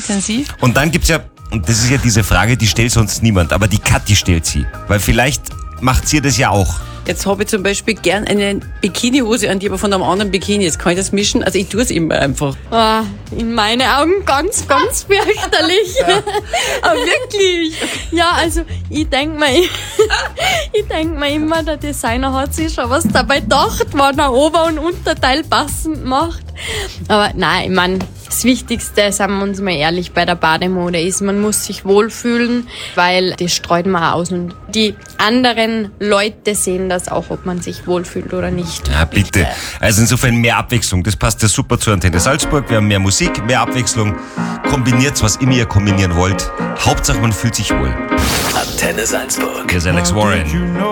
intensiv. Und dann gibt's ja, und das ist ja diese Frage, die stellt sonst niemand, aber die Kathi stellt sie. Weil vielleicht macht sie das ja auch. Jetzt habe ich zum Beispiel gern eine Bikinihose an, die aber von einem anderen Bikini ist. Kann ich das mischen? Also ich tue es immer einfach. In meinen Augen ganz, ganz fürchterlich. Aber wirklich. Ja, also ich denk mir immer, der Designer hat sich schon was dabei gedacht, wann er Ober- und Unterteil passend macht. Aber nein, ich meine, das Wichtigste, sagen wir uns mal ehrlich, bei der Bademode ist, man muss sich wohlfühlen, weil das streut man auch aus und die anderen Leute sehen das auch, ob man sich wohlfühlt oder nicht. Ja, bitte. Also insofern mehr Abwechslung. Das passt ja super zur Antenne Salzburg. Wir haben mehr Musik, mehr Abwechslung. Kombiniert, was immer ihr kombinieren wollt. Hauptsache, man fühlt sich wohl. Antenne Salzburg. Hier ist Alex Warren.